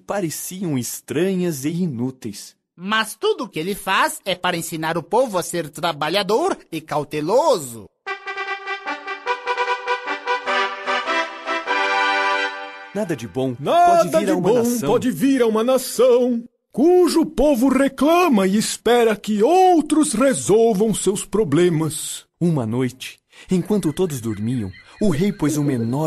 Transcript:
pareciam estranhas e inúteis. Mas tudo o que ele faz é para ensinar o povo a ser trabalhador e cauteloso. Nada de bom pode vir a uma nação cujo povo reclama e espera que outros resolvam seus problemas. Uma noite, enquanto todos dormiam, o rei pôs um menor